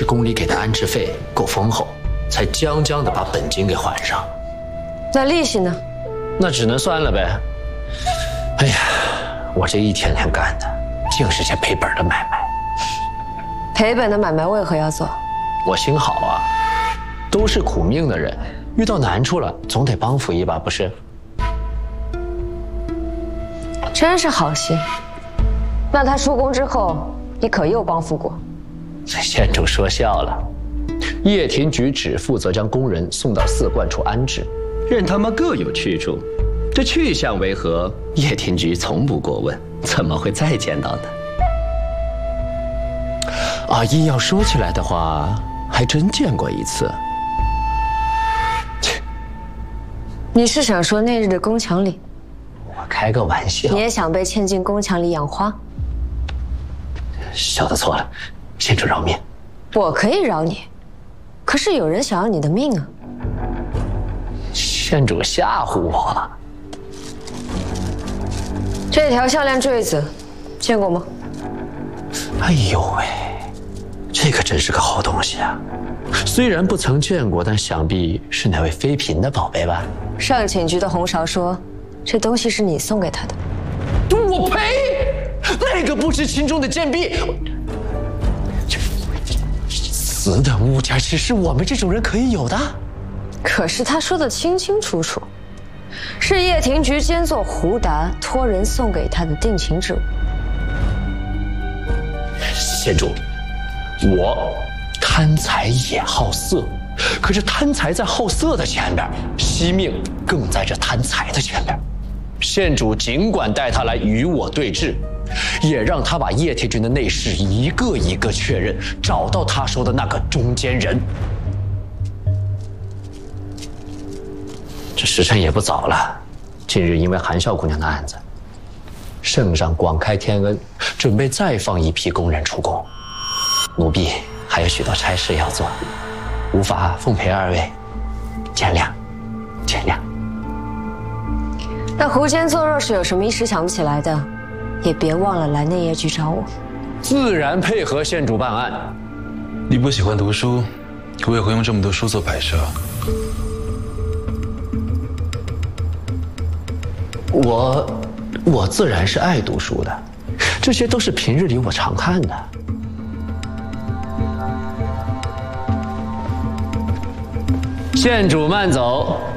这宫里给的安置费够丰厚，才将将的把本金给还上。 那利息呢？ 那只能算了呗。哎呀，我这一天天干的，净是些赔本的买卖。 赔本的买卖为何要做？ 我心好啊，都是苦命的人，遇到难处了，总得帮扶一把，不是？ 真是好心。那他出宫之后，你可又帮扶过？ 县主说笑了，掖庭局只负责将宫人送到寺观处安置，任他们各有去处。这去向为何，掖庭局从不过问，怎么会再见到呢？啊，硬要说起来的话，还真见过一次。 你是想说那日的宫墙里？ 我开个玩笑。 你也想被嵌进宫墙里养花？ 小的错了，县主饶命。 我可以饶你，可是有人想要你的命啊！ 县主吓唬我。 这条项链坠子，见过吗？ 哎呦喂，这可真是个好东西啊！虽然不曾见过，但想必是哪位妃嫔的宝贝吧？ 上寝局的红苕说，这东西是你送给他的。 我呸！那个不知轻重的贱婢，此等物件岂是我们这种人可以有的？ 可是他说的清清楚楚，是掖庭局监座胡达托人送给他的定情之物。 县主，我贪财也好色，可是贪财在好色的前边，惜命更在这贪财的前边。县主尽管带他来与我对峙，也让他把掖庭局的内事一个一个确认，找到他说的那个中间人。这时辰也不早了，近日因为韩少姑娘的案子，圣上广开天恩，准备再放一批宫人出宫，奴婢还有许多差事要做，无法奉陪二位，见谅，见谅。 那胡监座若是有什么一时想不起来的，也别忘了来内业局找我。 自然配合县主办案。 你不喜欢读书，我也会用这么多书做摆设。 我自然是爱读书的，这些都是平日里我常看的。县主慢走。